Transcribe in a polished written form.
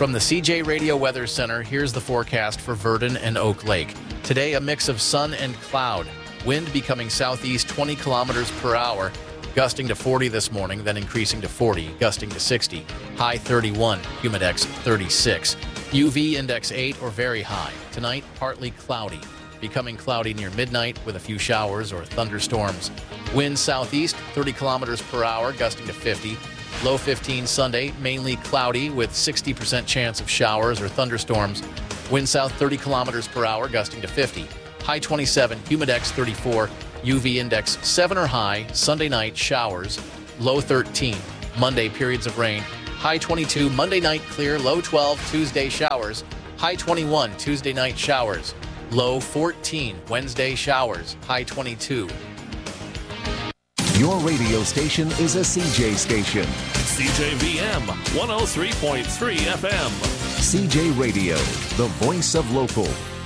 From the CJ Radio Weather Center, here's the forecast for Verdon and Oak Lake. Today, a mix of sun and cloud. Wind becoming southeast 20 kilometers per hour, gusting to 40 this morning, then increasing to 40, gusting to 60. High 31, humidex 36. UV index 8 or very high. Tonight, partly cloudy. Becoming cloudy near midnight with a few showers or thunderstorms. Wind southeast 30 kilometers per hour, gusting to 50. Low 15 Sunday, mainly cloudy with 60% chance of showers or thunderstorms. Wind south 30 kilometers per hour, gusting to 50. High 27, humidex 34, UV index 7 or high. Sunday night, showers. Low 13. Monday, periods of rain. High 22, Monday night clear. Low 12, Tuesday showers. High 21, Tuesday night showers. Low 14, Wednesday showers. High 22. Your radio station is a CJ station. CJVM 103.3 FM. CJ Radio, the voice of local.